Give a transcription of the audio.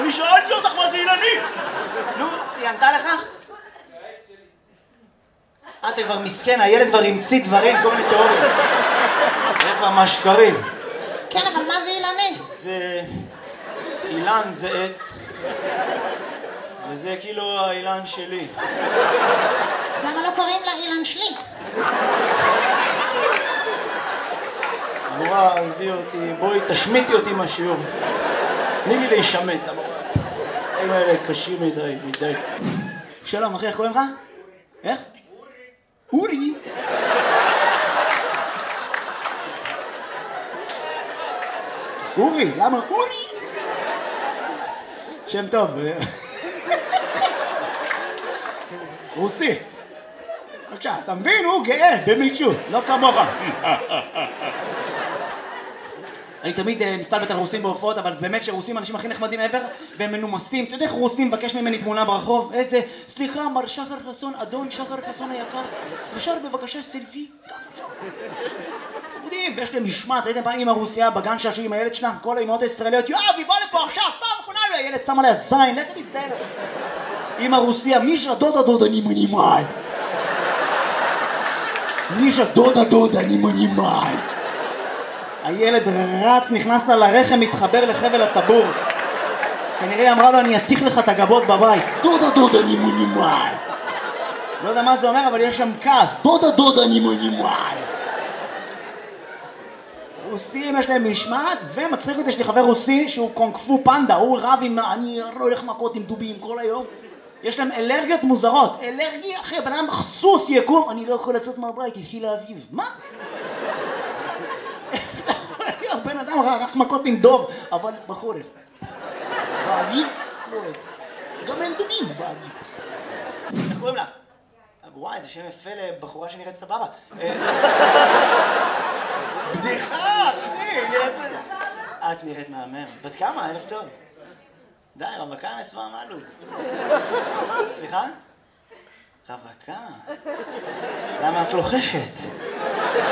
אני שאלתי אותך מה זה אילנית! נו, היא ענתה לך? אתה כבר מסכן, הילד כבר המציא דברים, כל מיני תיאוריות. איך המשקרים? כן, אבל מה זה אילני? זה... אילן זה עץ, וזה כאילו האילן שלי. אז למה לא קוראים לה אילן שלי? המורה, עזבי אותי, בואי תשמיטי אותי מהשיעור. תני לי להישמט, המורה. החיים האלה קשים מדי. שלום, אחי, איך קוראים לך? איך? אורי. אורי, למה אורי? שם טוב. רוסי. בבקשה, אתה מבין? הוא גאה במישהו, לא כמוך. אני תמיד מסתלבט על רוסים בהופעות, אבל זה באמת שרוסים האנשים הכי נחמדים ever, והם מנומסים. אתה יודע איך רוסים מבקש ממני תמונה ברחוב? איזה, סליחה, מר שחר חסון, אדון שחר חסון היקר, אפשר בבקשה סלפי? חמודים, ויש להם משמעת, ראיתם פעם אמא רוסיה בגן שעשו עם הילד שלה? כל האמהות הישראליות, יואב, היא באה לפה עכשיו, פעם אחרונה, הילד שם עליה זין, לך תזדיין. אמא רוסיה, מישה דודה נימונימאי. מישה דודה נימונימאי. הילד רץ, נכנס לה לרחם, מתחבר לחבל הטבור. כנראה אמרה לו, אני אתיך לך את הגבות בבית. דודה נימונימאי. לא יודע מה זה אומר, אבל יש שם כעס. דודה נימונימאי. רוסים יש להם משמעת, ומצחיק אותי, יש לי חבר רוסי שהוא קונג-פו פנדה, הוא רב עם, אני לא הולך מכות עם דובים כל היום. יש להם אלרגיות מוזרות. אלרגי, אחי, בן אדם סוס יקום, אני לא יכול לצאת מהבית, התחיל האביב. מה? בן אדם רק מכות עם דוב, אבל בחורף. באביב? לא אוהב. גם אין דובים באביב. איך קוראים לך? וואי, זה שם יפה לבחורה שנראית סבבה. בדיחה, אחי, את נראית מהמם. בת כמה? ערב טוב. די, רווקה נסווה מהלוז. סליחה? רווקה? למה את לוחשת?